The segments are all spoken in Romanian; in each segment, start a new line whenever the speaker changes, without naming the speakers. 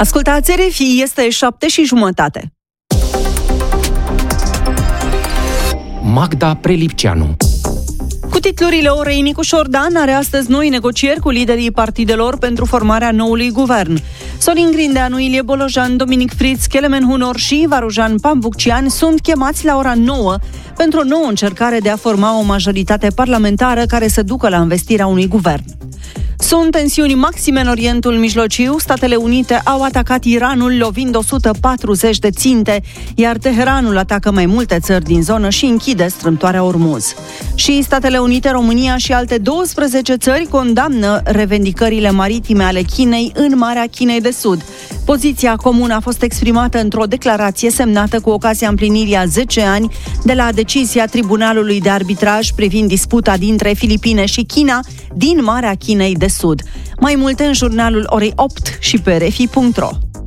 Ascultați RFI, este 7:30.
Magda Prelipceanu.
Cu titlurile orei, Nicu Șordan are astăzi noi negocieri cu liderii partidelor pentru formarea noului guvern. Sorin Grindeanu, Ilie Bolojan, Dominic Fritz, Kelemen Hunor și Varujan Pambuccian sunt chemați la ora 9 pentru o nouă încercare de a forma o majoritate parlamentară care să ducă la învestirea unui guvern. Sunt tensiuni maxime în Orientul Mijlociu. Statele Unite au atacat Iranul lovind 140 de ținte, iar Teheranul atacă mai multe țări din zonă și închide strâmtoarea Ormuz. Și Statele Unite, România și alte 12 țări condamnă revendicările maritime ale Chinei în Marea Chinei de Sud. Poziția comună a fost exprimată într-o declarație semnată cu ocazia împlinirii a 10 ani de la decizia Tribunalului de Arbitraj privind disputa dintre Filipine și China din Marea Chinei de Sud. Mai multe în jurnalul orei 8 și pe rfi.ro.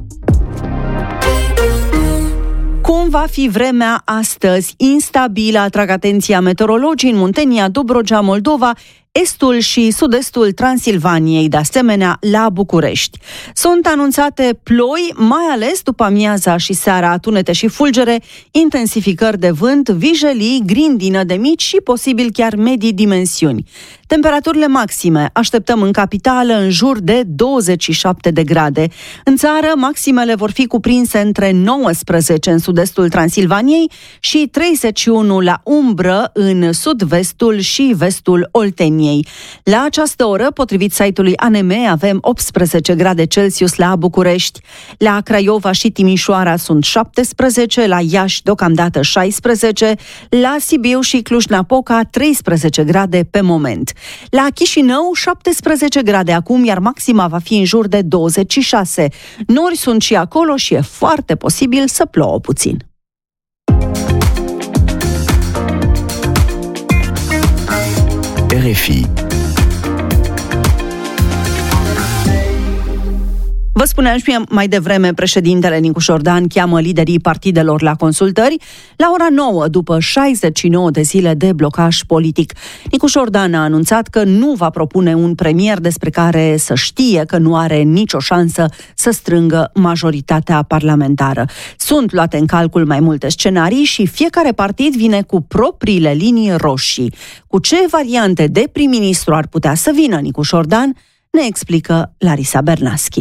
Cum va fi vremea astăzi? Instabilă, atrag atenția meteorologii în Muntenia, Dobrogea, Moldova, estul și sud-estul Transilvaniei, de asemenea la București. Sunt anunțate ploi, mai ales după amiaza și seara, tunete și fulgere, intensificări de vânt, vijelii, grindină de mici și posibil chiar medii dimensiuni. Temperaturile maxime așteptăm în capitală în jur de 27 de grade. În țară, maximele vor fi cuprinse între 19 în sud-estul Transilvaniei și 31 la umbră în sud-vestul și vestul Olteniei. La această oră, potrivit site-ului ANM, avem 18 grade Celsius la București. La Craiova și Timișoara sunt 17, la Iași deocamdată 16, la Sibiu și Cluj-Napoca 13 grade pe moment. La Chișinău 17 grade acum, iar maxima va fi în jur de 26. Nori sunt și acolo și e foarte posibil să plouă puțin.
RFI.
Vă spuneam și mai devreme, președintele Nicu Șordan cheamă liderii partidelor la consultări la ora 9, după 69 de zile de blocaj politic. Nicu Șordan a anunțat că nu va propune un premier despre care să știe că nu are nicio șansă să strângă majoritatea parlamentară. Sunt luate în calcul mai multe scenarii și fiecare partid vine cu propriile linii roșii. Cu ce variante de prim-ministru ar putea să vină Nicu Șordan, ne explică Larisa Bernaschi.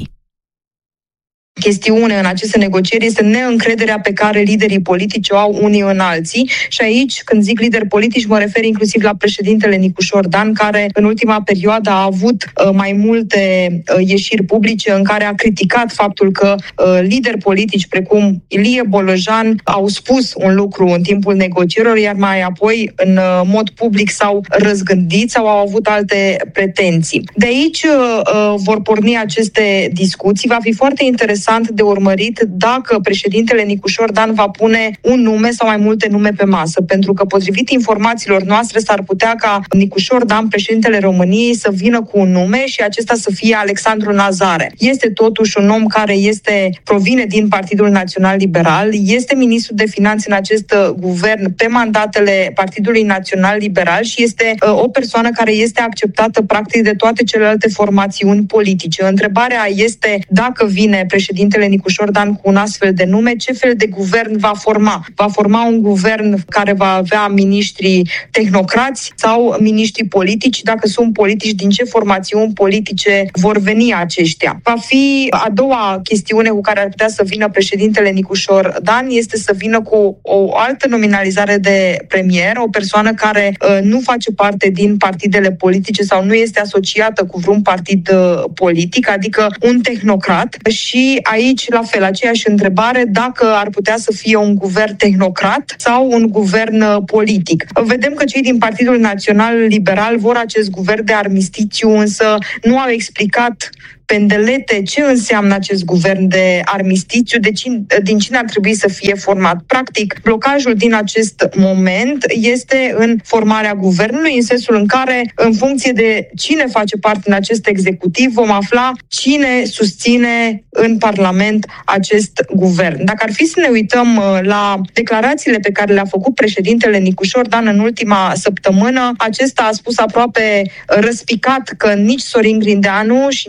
Chestiune în aceste negocieri este neîncrederea pe care liderii politici o au unii în alții și aici, când zic lideri politici, mă refer inclusiv la președintele Nicu Șordan, care în ultima perioadă a avut mai multe ieșiri publice în care a criticat faptul că lideri politici precum Ilie Bolojan au spus un lucru în timpul negocierilor, iar mai apoi în mod public s-au răzgândit sau au avut alte pretenții. De aici vor porni aceste discuții. Va fi foarte interesant de urmărit dacă președintele Nicu Șordan va pune un nume sau mai multe nume pe masă, pentru că potrivit informațiilor noastre s-ar putea ca Nicu Șordan, președintele României, să vină cu un nume și acesta să fie Alexandru Nazare. Este totuși un om care provine din Partidul Național Liberal, este ministru de finanțe în acest guvern pe mandatele Partidului Național Liberal și este o persoană care este acceptată practic de toate celelalte formațiuni politice. Întrebarea este dacă vine președintele Nicu Șordan cu un astfel de nume, ce fel de guvern va forma? Va forma un guvern care va avea miniștri tehnocrați sau miniștri politici? Dacă sunt politici, din ce formațiuni politice vor veni aceștia? Va fi a doua chestiune cu care ar putea să vină președintele Nicu Șordan, este să vină cu o altă nominalizare de premier, o persoană care nu face parte din partidele politice sau nu este asociată cu vreun partid politic, adică un tehnocrat. Și aici, la fel, aceeași întrebare, dacă ar putea să fie un guvern tehnocrat sau un guvern politic. Vedem că cei din Partidul Național Liberal vor acest guvern de armistițiu, însă nu au explicat pendelete ce înseamnă acest guvern de armistițiu, din cine ar trebui să fie format. Practic, blocajul din acest moment este în formarea guvernului, în sensul în care, în funcție de cine face parte în acest executiv, vom afla cine susține în Parlament acest guvern. Dacă ar fi să ne uităm la declarațiile pe care le-a făcut președintele Nicu Șordan în ultima săptămână, acesta a spus aproape răspicat că nici Sorin Grindeanu și nici Zic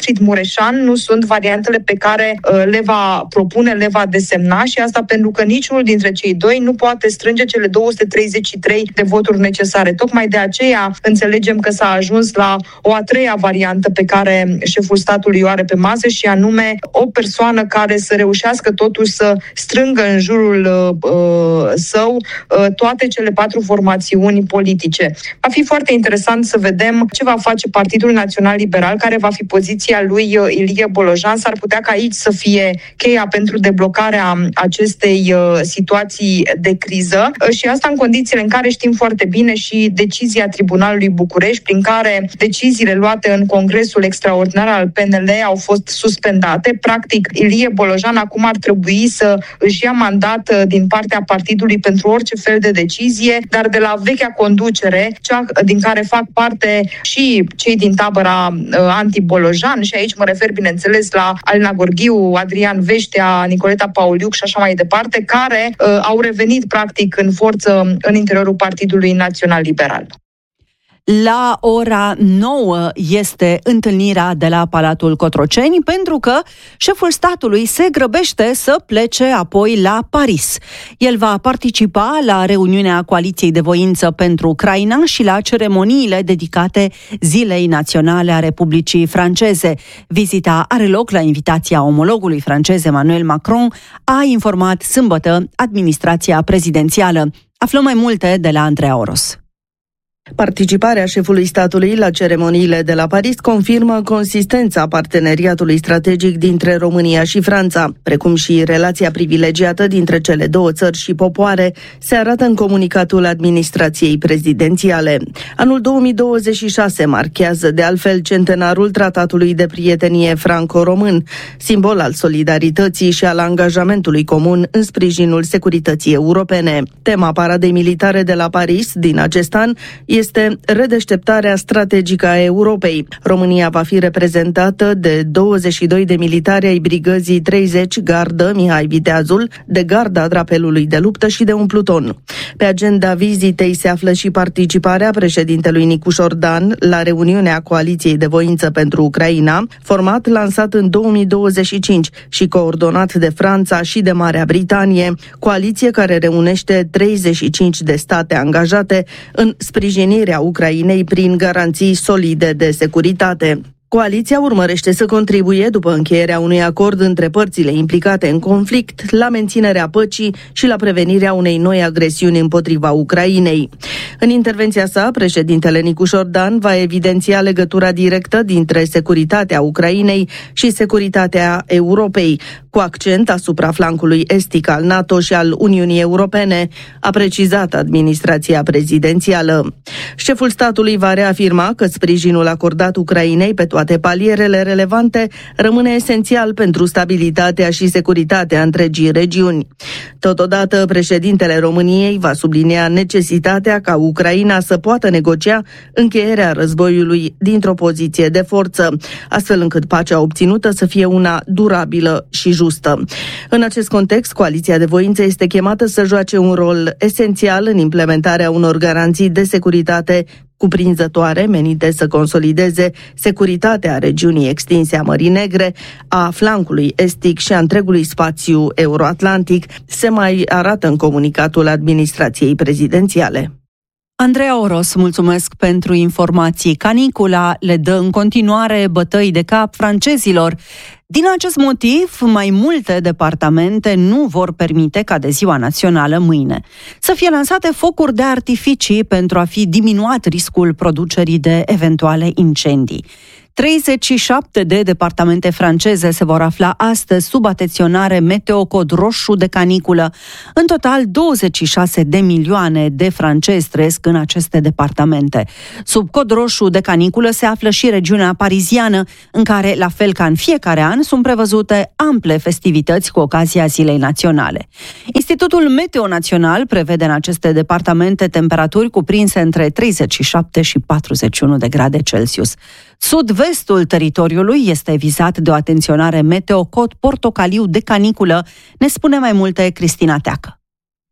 Wilfried Mureșan nu sunt variantele pe care le va propune, le va desemna, și asta pentru că niciunul dintre cei doi nu poate strânge cele 233 de voturi necesare. Tocmai de aceea înțelegem că s-a ajuns la o a treia variantă pe care șeful statului o are pe masă, și anume o persoană care să reușească totuși să strângă în jurul său toate cele 4 formațiuni politice. Va fi foarte interesant să vedem ce va face Partidul Național Liberal, care va fi poziția lui Ilie Bolojan. S-ar putea ca aici să fie cheia pentru deblocarea acestei situații de criză, și asta în condițiile în care știm foarte bine și decizia Tribunalului București, prin care deciziile luate în Congresul Extraordinar al PNL au fost suspendate. Practic, Ilie Bolojan acum ar trebui să își ia mandat din partea partidului pentru orice fel de decizie, dar de la vechea conducere, cea din care fac parte și cei din tabăra anti-Bolojan, și aici mă refer, bineînțeles, la Alina Gorghiu, Adrian Veștea, Nicoleta Pauliuc și așa mai departe, care au revenit practic în forță în interiorul Partidului Național Liberal.
La ora 9 este întâlnirea de la Palatul Cotroceni, pentru că șeful statului se grăbește să plece apoi la Paris. El va participa la reuniunea Coaliției de Voință pentru Ucraina și la ceremoniile dedicate Zilei Naționale a Republicii Franceze. Vizita are loc la invitația omologului francez Emmanuel Macron, a informat sâmbătă administrația prezidențială. Aflăm mai multe de la Andreea Oros.
Participarea șefului statului la ceremoniile de la Paris confirmă consistența parteneriatului strategic dintre România și Franța, precum și relația privilegiată dintre cele două țări și popoare, se arată în comunicatul administrației prezidențiale. Anul 2026 marchează de altfel centenarul Tratatului de Prietenie franco-român, simbol al solidarității și al angajamentului comun în sprijinul securității europene. Tema paradei militare de la Paris din acest an este redeșteptarea strategică a Europei. România va fi reprezentată de 22 de militari ai brigăzii 30 Gardă Mihai Viteazul, de Garda Drapelului de Luptă și de un pluton. Pe agenda vizitei se află și participarea președintelui Nicușor Dan la reuniunea Coaliției de Voință pentru Ucraina, format lansat în 2025 și coordonat de Franța și de Marea Britanie, coaliție care reunește 35 de state angajate în sprijinirea Ucrainei prin garanții solide de securitate. Coaliția urmărește să contribuie, după încheierea unui acord între părțile implicate în conflict, la menținerea păcii și la prevenirea unei noi agresiuni împotriva Ucrainei. În intervenția sa, președintele Nicușor Dan va evidenția legătura directă dintre securitatea Ucrainei și securitatea Europei, cu accent asupra flancului estic al NATO și al Uniunii Europene, a precizat administrația prezidențială. Șeful statului va reafirma că sprijinul acordat Ucrainei pe toate palierele relevante rămâne esențial pentru stabilitatea și securitatea întregii regiuni. Totodată, președintele României va sublinia necesitatea ca Ucraina să poată negocia încheierea războiului dintr-o poziție de forță, astfel încât pacea obținută să fie una durabilă și justă. În acest context, Coaliția de Voință este chemată să joace un rol esențial în implementarea unor garanții de securitate cuprinzătoare menite să consolideze securitatea regiunii extinse a Mării Negre, a flancului estic și a întregului spațiu euroatlantic, se mai arată în comunicatul administrației prezidențiale.
Andreea Oros, mulțumesc pentru informații. Canicula le dă în continuare bătăi de cap francezilor. Din acest motiv, mai multe departamente nu vor permite ca de Ziua Națională mâine să fie lansate focuri de artificii pentru a fi diminuat riscul producerii de eventuale incendii. 37 de departamente franceze se vor afla astăzi sub atenționare meteo cod roșu de caniculă. În total, 26 de milioane de francezi trăiesc în aceste departamente. Sub cod roșu de caniculă se află și regiunea pariziană, în care, la fel ca în fiecare an, sunt prevăzute ample festivități cu ocazia Zilei Naționale. Institutul Meteo Național prevede în aceste departamente temperaturi cuprinse între 37 și 41 de grade Celsius. Sud-vestul teritoriului este vizat de o atenționare meteo cod portocaliu de caniculă, ne spune mai multe Cristina Teacă.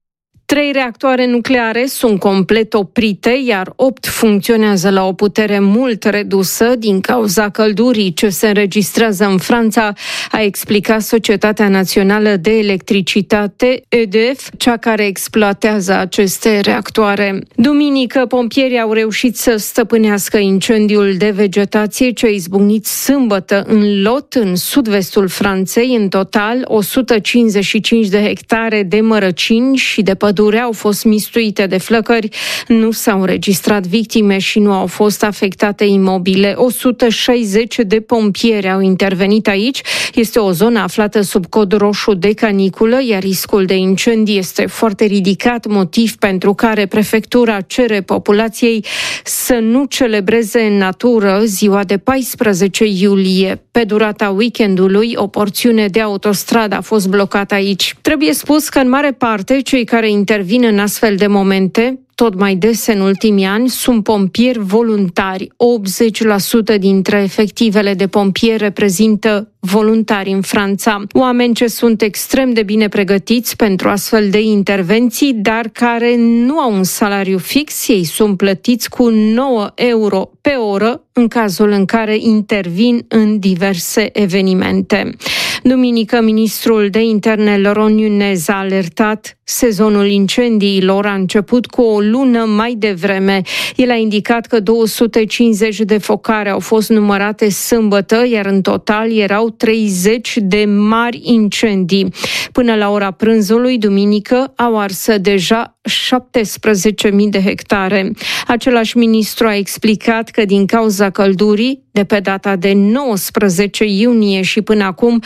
3 reactoare nucleare sunt complet oprite, iar 8 funcționează la o putere mult redusă din cauza căldurii ce se înregistrează în Franța, a explicat Societatea Națională de Electricitate, EDF, cea care exploatează aceste reactoare. Duminică, pompierii au reușit să stăpânească incendiul de vegetație ce a izbucnit sâmbătă în Lot, în sud-vestul Franței. În total, 155 de hectare de mărăcini și de pădure au fost mistuite de flăcări, nu s-au înregistrat victime și nu au fost afectate imobile. 160 de pompieri au intervenit aici. Este o zonă aflată sub cod roșu de caniculă, iar riscul de incendii este foarte ridicat, motiv pentru care prefectura cere populației să nu celebreze în natură ziua de 14 iulie. Pe durata weekendului, o porțiune de autostradă a fost blocată aici. Trebuie spus că în mare parte cei care intervin în astfel de momente, tot mai des în ultimii ani, sunt pompieri voluntari. 80% dintre efectivele de pompieri reprezintă voluntari în Franța. Oameni ce sunt extrem de bine pregătiți pentru astfel de intervenții, dar care nu au un salariu fix. Ei sunt plătiți cu 9 euro pe oră în cazul în care intervin în diverse evenimente. Duminică, ministrul de interne Laurent Nunez a alertat: sezonul incendiilor a început cu o lună mai devreme. El a indicat că 250 de focare au fost numărate sâmbătă, iar în total erau 30 de mari incendii. Până la ora prânzului, duminică, au ars deja 17.000 de hectare. Același ministru a explicat că din cauza căldurii, de pe data de 19 iunie și până acum,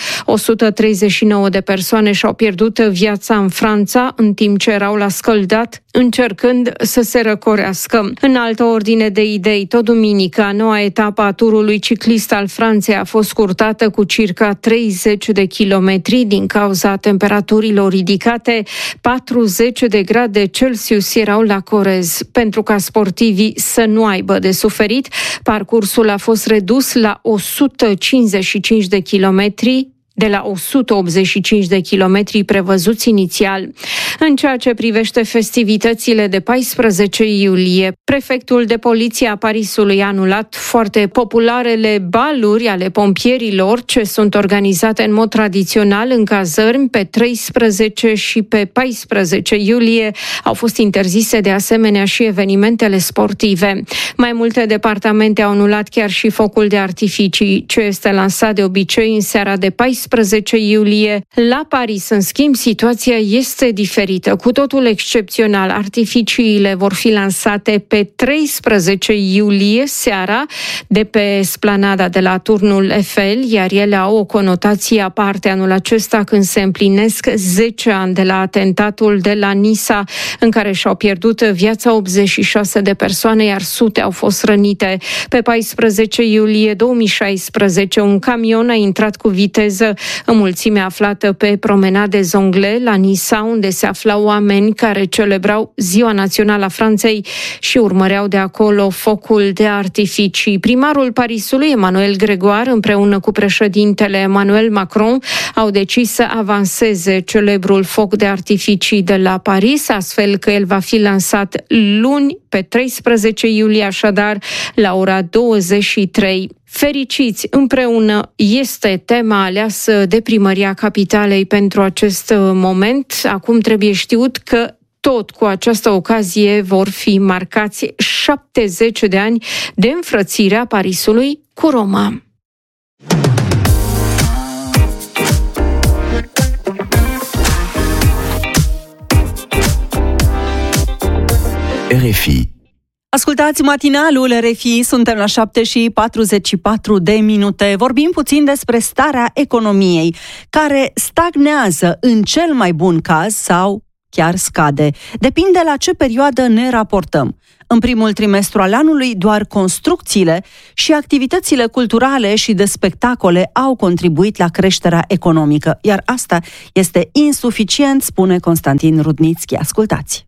139 de persoane și-au pierdut viața în Franța, în timp ce erau la scăldat, încercând să se răcorească. În altă ordine de idei, tot duminică, noua etapă a turului ciclist al Franței a fost scurtată cu circa 30 de kilometri din cauza temperaturilor ridicate. 40 de grade Celsius erau la Corez. Pentru ca sportivii să nu aibă de suferit, parcursul a fost redus la 155 de kilometri, de la 185 de kilometri prevăzuți inițial. În ceea ce privește festivitățile de 14 iulie, prefectul de poliție a Parisului a anulat foarte popularele baluri ale pompierilor ce sunt organizate în mod tradițional în cazărmi pe 13 și pe 14 iulie. Au fost interzise de asemenea și evenimentele sportive. Mai multe departamente au anulat chiar și focul de artificii, ce este lansat de obicei în seara de 14 iulie. La Paris, în schimb, situația este diferită, cu totul excepțional. Artificiile vor fi lansate pe 13 iulie seara de pe esplanada de la turnul Eiffel, iar ele au o conotație aparte anul acesta când se împlinesc 10 ani de la atentatul de la Nisa, în care și-au pierdut viața 86 de persoane, iar sute au fost rănite. Pe 14 iulie 2016, un camion a intrat cu viteză în mulțimea aflată pe promenade Zongle, la Nisa, unde se aflau oameni care celebrau Ziua Națională a Franței și urmăreau de acolo focul de artificii. Primarul Parisului, Emmanuel Grégoire, împreună cu președintele Emmanuel Macron, au decis să avanseze celebrul foc de artificii de la Paris, astfel că el va fi lansat luni, pe 13 iulie, așadar, la ora 23. Fericiți împreună este tema aleasă de Primăria Capitalei pentru acest moment. Acum trebuie știut că tot cu această ocazie vor fi marcați 70 de ani de înfrățire a Parisului cu Roma.
RFI.
Ascultați matinalul RFI, suntem la 7:44. Vorbim puțin despre starea economiei, care stagnează în cel mai bun caz sau chiar scade. Depinde la ce perioadă ne raportăm. În primul trimestru al anului, doar construcțiile și activitățile culturale și de spectacole au contribuit la creșterea economică, iar asta este insuficient, spune Constantin Rudnițchi. Ascultați!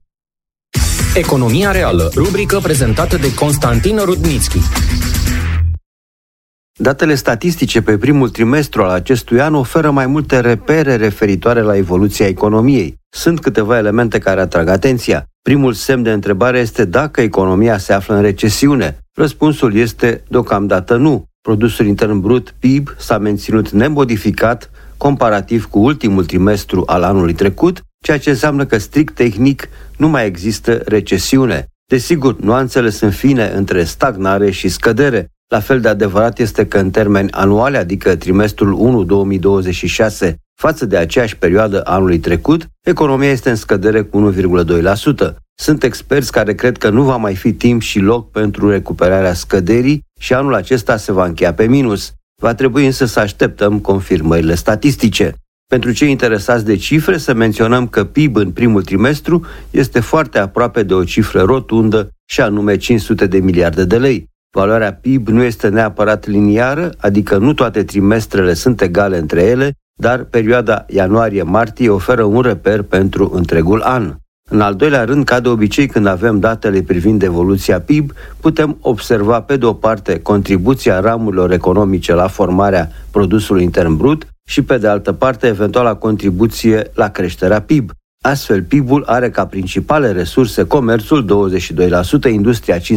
Economia reală, rubrică prezentată de Constantin Rudnițchi. Datele statistice pe primul trimestru al acestui an oferă mai multe repere referitoare la evoluția economiei. Sunt câteva elemente care atrag atenția. Primul semn de întrebare este dacă economia se află în recesiune. Răspunsul este deocamdată nu. Produsul intern brut, PIB, s-a menținut nemodificat comparativ cu ultimul trimestru al anului trecut, ceea ce înseamnă că strict tehnic nu mai există recesiune. Desigur, nuanțele sunt fine între stagnare și scădere. La fel de adevărat este că în termeni anuali, adică trimestrul 1 2026, față de aceeași perioadă anului trecut, economia este în scădere cu 1,2%. Sunt experți care cred că nu va mai fi timp și loc pentru recuperarea scăderii și anul acesta se va încheia pe minus. Va trebui însă să așteptăm confirmările statistice. Pentru cei interesați de cifre, să menționăm că PIB în primul trimestru este foarte aproape de o cifră rotundă, și anume 500 de miliarde de lei. Valoarea PIB nu este neapărat liniară, adică nu toate trimestrele sunt egale între ele, dar perioada ianuarie-martie oferă un reper pentru întregul an. În al doilea rând, ca de obicei când avem datele privind evoluția PIB, putem observa pe de o parte contribuția ramurilor economice la formarea produsului intern brut și pe de altă parte eventuala contribuție la creșterea PIB. Astfel, PIB-ul are ca principale resurse comerțul 22%, industria 15%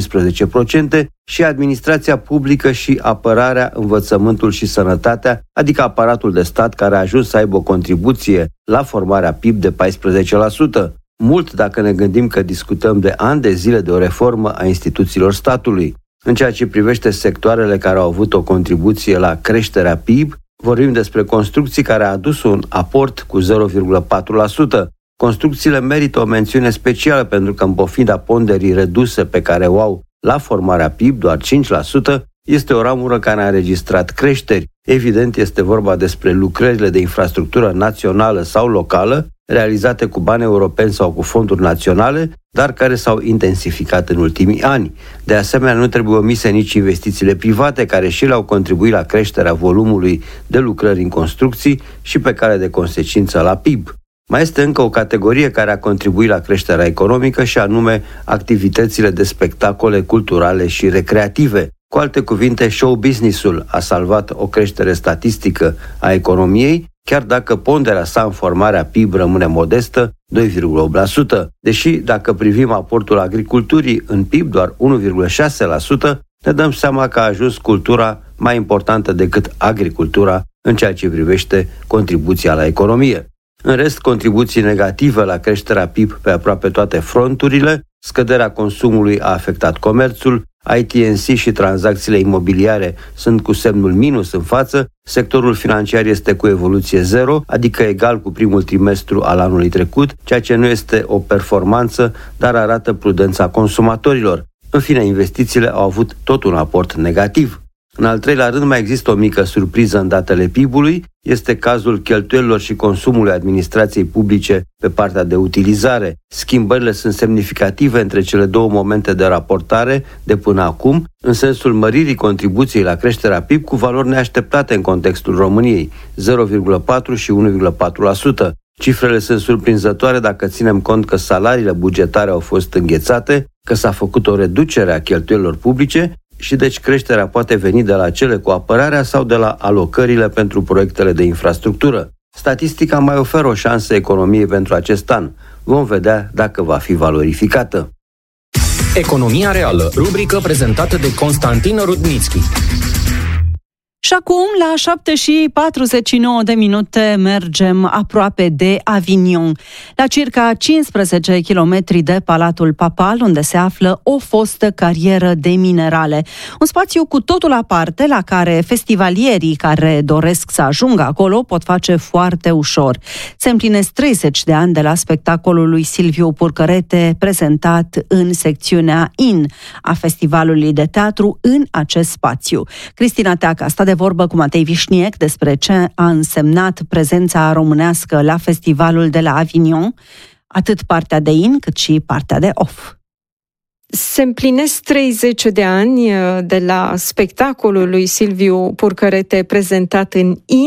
și administrația publică și apărarea, învățământul și sănătatea, adică aparatul de stat care a ajuns să aibă o contribuție la formarea PIB de 14%. Mult dacă ne gândim că discutăm de ani de zile de o reformă a instituțiilor statului. În ceea ce privește sectoarele care au avut o contribuție la creșterea PIB, vorbim despre construcții care a adus un aport cu 0,4%. Construcțiile merită o mențiune specială pentru că în pofida ponderii reduse pe care o au la formarea PIB, doar 5%, este o ramură care a înregistrat creșteri. Evident, este vorba despre lucrările de infrastructură națională sau locală, realizate cu bani europeni sau cu fonduri naționale, dar care s-au intensificat în ultimii ani. De asemenea, nu trebuie omise nici investițiile private, care și le-au contribuit la creșterea volumului de lucrări în construcții și pe cale de consecință la PIB. Mai este încă o categorie care a contribuit la creșterea economică și anume activitățile de spectacole culturale și recreative. Cu alte cuvinte, show business-ul a salvat o creștere statistică a economiei, chiar dacă ponderea sa în formarea PIB rămâne modestă, 2,8%. Deși, dacă privim aportul agriculturii în PIB, doar 1,6%, ne dăm seama că a ajuns cultura mai importantă decât agricultura în ceea ce privește contribuția la economie. În rest, contribuții negative la creșterea PIB pe aproape toate fronturile, scăderea consumului a afectat comerțul, IT&C și tranzacțiile imobiliare sunt cu semnul minus în față, sectorul financiar este cu evoluție zero, adică egal cu primul trimestru al anului trecut, ceea ce nu este o performanță, dar arată prudența consumatorilor. În fine, investițiile au avut tot un aport negativ. În al treilea rând, mai există o mică surpriză în datele PIB-ului, este cazul cheltuielilor și consumului administrației publice pe partea de utilizare. Schimbările sunt semnificative între cele două momente de raportare de până acum, în sensul măririi contribuției la creșterea PIB cu valori neașteptate în contextul României, 0,4 și 1,4%. Cifrele sunt surprinzătoare dacă ținem cont că salariile bugetare au fost înghețate, că s-a făcut o reducere a cheltuielilor publice și deci creșterea poate veni de la cele cu apărarea sau de la alocările pentru proiectele de infrastructură. Statistica mai oferă o șansă economiei pentru acest an. Vom vedea dacă va fi valorificată.
Economia reală, rubrică prezentată de Constantin Rudnitschi.
Și acum, la 7:49 mergem aproape de Avignon, la circa 15 km de Palatul Papal, unde se află o fostă carieră de minerale. Un spațiu cu totul aparte, la care festivalierii care doresc să ajungă acolo pot face foarte ușor. Se împlinesc 30 de ani de la spectacolul lui Silviu Purcărete, prezentat în secțiunea IN a Festivalului de Teatru în acest spațiu. Cristina Teaca sta de vorbă cu Matei Vișniec despre ce a însemnat prezența românească la festivalul de la Avignon, atât partea de in cât și partea de off.
Se împlinesc 30 de ani de la spectacolul lui Silviu Purcărete prezentat în IN.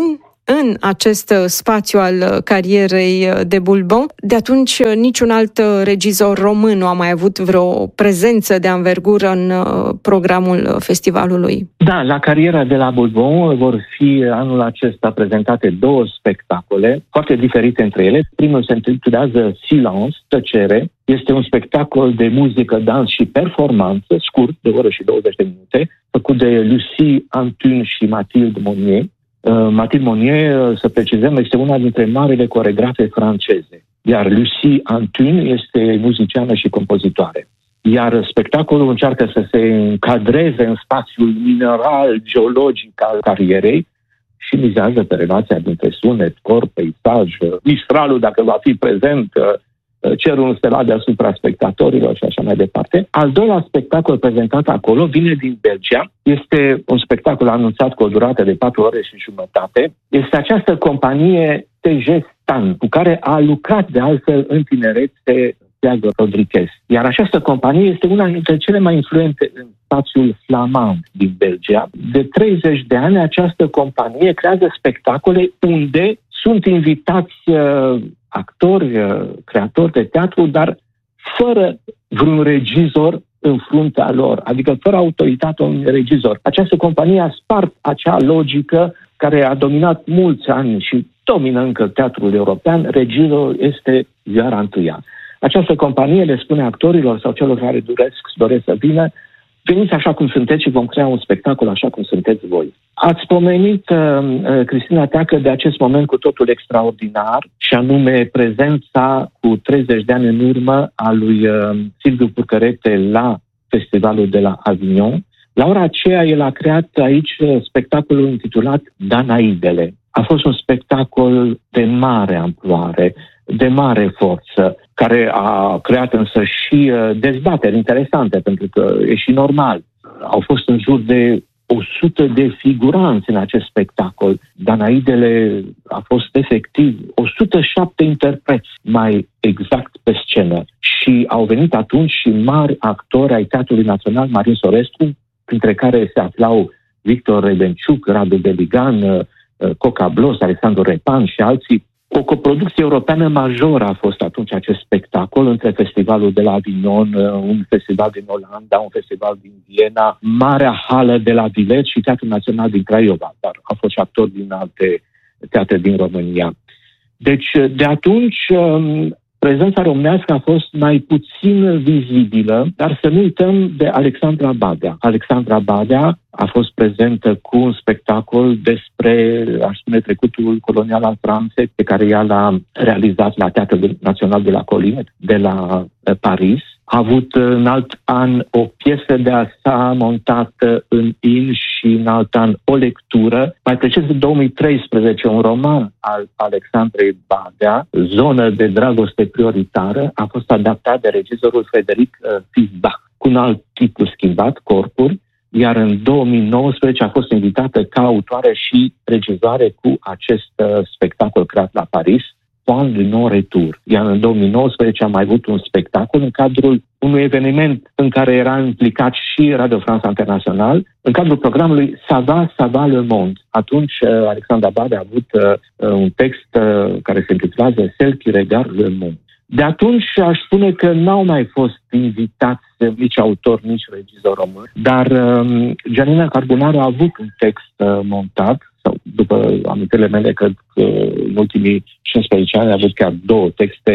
în acest spațiu al carierei de Boulbon. De atunci niciun alt regizor român nu a mai avut vreo prezență de anvergură în programul festivalului.
Da, la cariera de la Boulbon vor fi anul acesta prezentate 2 spectacole foarte diferite între ele. Primul se intitulează Silence, tăcere. Este un spectacol de muzică, dans și performanță, scurt, de oră și 20 de minute, făcut de Lucie Antun și Mathilde Monnier. Mathilde Monnier, să precizăm, este una dintre marile coreografe franceze, iar Lucie Antun este muziciană și compozitoare. Iar spectacolul încearcă să se încadreze în spațiul mineral, geologic al carierei și mizează pe relația dintre sunet, corp, peisaj, mistralul, dacă va fi prezent, cerul înstelat deasupra spectatorilor și așa mai departe. Al doilea spectacol prezentat acolo vine din Belgia. Este un spectacol anunțat cu o durată de 4 ore și jumătate. Este această companie TG Stan, cu care a lucrat de altfel în tinerețe Thiago Rodriguez. Iar această companie este una dintre cele mai influente în spațiul flamand din Belgia. De 30 de ani această companie creează spectacole unde sunt invitați actori, creatori de teatru, dar fără vreun regizor în fruntea lor, adică fără autoritatea unui regizor. Această companie a spart acea logică care a dominat mulți ani și domină încă teatrul european. Regizorul este Vioara Întâia. Această companie le spune actorilor sau celor care doresc să vină: veniți așa cum sunteți și vom crea un spectacol așa cum sunteți voi. Ați pomenit, Cristina Teacă, de acest moment cu totul extraordinar, și anume prezența cu 30 de ani în urmă a lui Silviu Purcărete la Festivalul de la Avignon. La ora aceea el a creat aici spectacolul intitulat Danaidele. A fost un spectacol de mare amploare, de mare forță, care a creat însă și dezbateri interesante, pentru că e și normal. Au fost în jur de 100 de figuranți în acest spectacol. Danaidele a fost efectiv 107 interpreți, mai exact, pe scenă. Și au venit atunci și mari actori ai Teatrului Național Marin Sorescu, printre care se aflau Victor Rebenciuc, Radu Beligan, Coca Blos, Alexandru Repan și alții. O coproducție europeană majoră a fost atunci acest spectacol între Festivalul de la Avignon, un festival din Olanda, un festival din Viena, Marea Hală de la Vilet și Teatrul Național din Craiova, dar au fost și actori din alte teatre din România. Deci, de atunci, prezența românească a fost mai puțin vizibilă, dar să nu uităm de Alexandra Badea. Alexandra Badea a fost prezentă cu un spectacol despre, aș spune, trecutul colonial al Franței, pe care ea l-a realizat la Teatrul Național de la Colline, de la Paris. A avut în alt an o piesă de a sa montată în In și în alt an o lectură. Mai precis în 2013, un roman al Alexandrei Badea, Zonă de dragoste prioritară, a fost adaptat de regizorul Frederic Fisbach, cu un alt titlu schimbat, Corpuri, iar în 2019 a fost invitată ca autoare și regizoare cu acest spectacol creat la Paris, Point de non-retour. Iar în 2019 am mai avut un spectacol în cadrul unui eveniment în care era implicat și Radio France International, în cadrul programului Ça va le monde. Atunci Alexandra Badea a avut un text care se intitulează Celle qui regarde le monde. De atunci aș spune că n-au mai fost invitați nici autori, nici regizori români, dar Gianina Carbonaro a avut un text montat, sau după amintele mele, cred că în ultimii 15 ani a avut chiar 2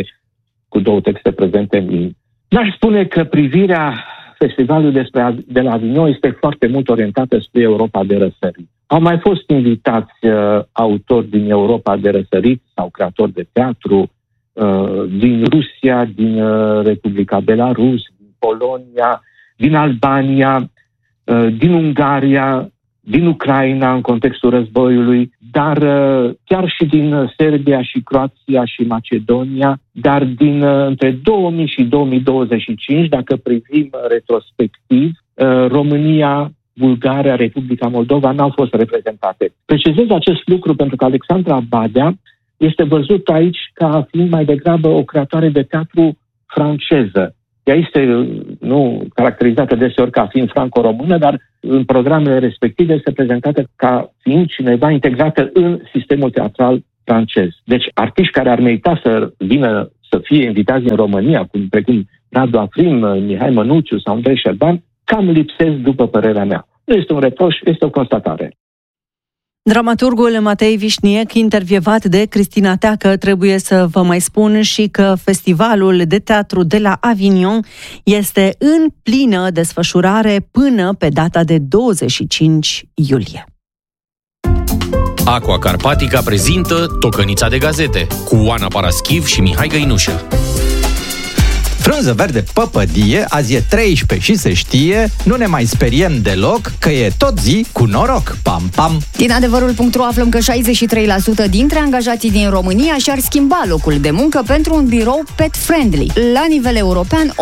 texte prezente în limbi. N-aș spune că privirea festivalului de la Avignon este foarte mult orientată spre Europa de răsărit. Au mai fost invitați autori din Europa de răsărit sau creatori de teatru, din Rusia, din Republica Belarus, din Polonia, din Albania, din Ungaria, din Ucraina în contextul războiului, dar chiar și din Serbia și Croația și Macedonia, dar din între 2000 și 2025, dacă privim retrospectiv, România, Bulgaria, Republica Moldova n-au fost reprezentate. Precizez acest lucru pentru că Alexandra Badea este văzută aici ca fiind mai degrabă o creatoare de teatru franceză. Ea este nu caracterizată deseori ca fiind franco-română, dar în programele respective este prezentată ca fiind cineva integrată în sistemul teatral francez. Deci artiști care ar merita să vină să fie invitați în România, precum Radu Afrim, Mihai Mănuciu sau Andrei Șerban, cam lipsesc după părerea mea. Nu este un reproș, este o constatare.
Dramaturgul Matei Vișniec, intervievat de Cristina Teacă, trebuie să vă mai spun și că Festivalul de Teatru de la Avignon este în plină desfășurare până pe data de 25 iulie.
Aqua Carpatica prezintă Tocănița de gazete cu Oana Paraschiv și Mihai Găinușă.
Frunză verde păpădie, azi e 13 și se știe, nu ne mai speriem deloc că e tot zi cu noroc. Pam, pam!
Din adevărul.ro aflăm că 63% dintre angajații din România și-ar schimba locul de muncă pentru un birou pet-friendly. La nivel european,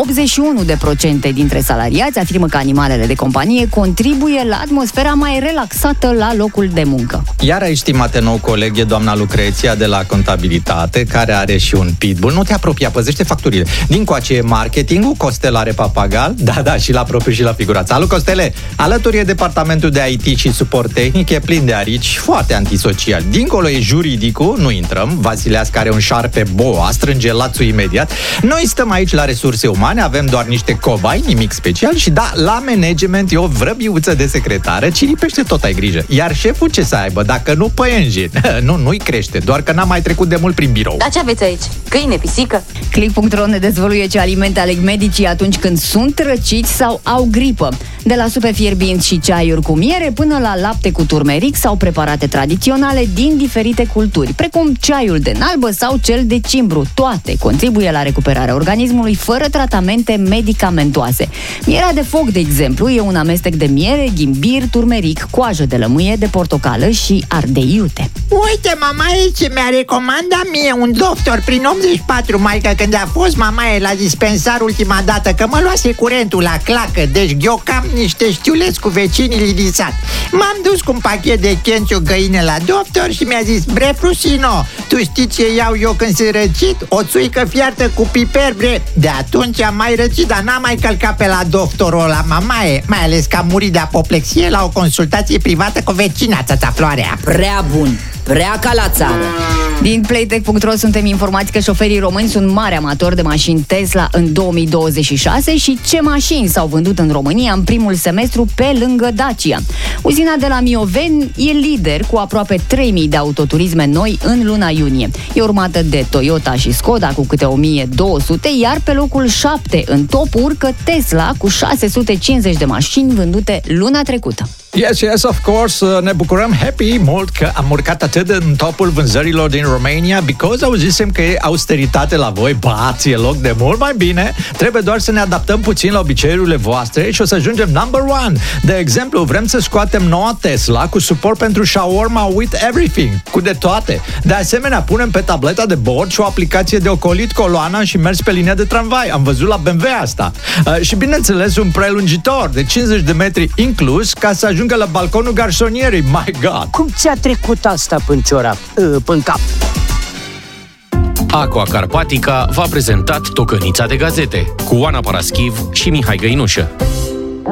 81% dintre salariați afirmă că animalele de companie contribuie la atmosfera mai relaxată la locul de muncă.
Iar aici, stimate nou coleg, e doamna Lucreția de la Contabilitate, care are și un pitbull. Nu te apropia, păzește facturile. Din coace e marketingul, Costel are papagal, da, și la propriu și la figurat. Salut, Costele! Alături e departamentul de IT și suport tehnic, e plin de arici, foarte antisocial. Dincolo e juridicul, nu intrăm, Vasileascu are un șarpe boa, strânge lațul imediat. Noi stăm aici la resurse umane, avem doar niște cobai, nimic special și da, la management e o vrăbiuță de secretară, ciripește tot, ai grijă. Iar șeful ce să aibă, dacă nu păienjin? Nu-i crește, doar că n-a mai trecut de mult prin birou.
Dar ce aveți aici? Câine, pisică?
Click.ro ne dezvăluie ce alimente aleg medicii atunci când sunt răciți sau au gripă. De la supe fierbinți și ceaiuri cu miere până la lapte cu turmeric sau preparate tradiționale din diferite culturi, precum ceaiul de nalbă sau cel de cimbru. Toate contribuie la recuperarea organismului fără tratamente medicamentoase. Mierea de foc, de exemplu, e un amestec de miere, ghimbir, turmeric, coajă de lămâie, de portocală și ardei iute.
Uite, mamaie, ce mi-a recomandat mie un doctor prin 84, maică, când a fost mamaie la dispensar ultima dată, că mă luase curentul la clacă, deci ghiocam niște știuleți cu vecinii din sat. M-am dus cu un pachet de Kențio găine la doctor și mi-a zis: bre, Frusino, tu știi ce iau eu când sunt răcit? O țuică fiartă cu piper, bre. De atunci am mai răcit, dar n-am mai călcat pe la doctorul ăla, mamaie, mai ales că am murit de apoplexie la o consultație privată cu vecina, țața Floarea.
Prea bun, prea ca la țară.
Din Playtech.ro suntem informați că șoferii români sunt mari amatori de mașini Tesla în 2026 și ce mașini s-au vândut în România în primul semestru pe lângă Dacia. Uzina de la Mioveni e lider cu aproape 3000 de autoturisme noi în luna iunie. E urmată de Toyota și Skoda cu câte 1200, iar pe locul 7 în top urcă Tesla cu 650 de mașini vândute luna trecută.
Yes, of course, ne bucurăm happy mult că am urcat atât în topul vânzărilor din România, because auzisem că e austeritate la voi, bați, e loc de mult mai bine, trebuie doar să ne adaptăm puțin la obiceiurile voastre și o să ajungem number one. De exemplu, vrem să scoatem noua Tesla cu suport pentru shawarma with everything, cu de toate. De asemenea, punem pe tableta de bord și o aplicație de ocolit coloana și mers pe linia de tramvai. Am văzut la BMW asta. Și bineînțeles, un prelungitor de 50 de metri inclus, ca să ajungă la balconul garsonierei. My God!
Cum ți-a trecut asta până cap?
Aqua Carpatica v-a prezentat Tocănița de gazete cu Oana Paraschiv și Mihai Găinușă.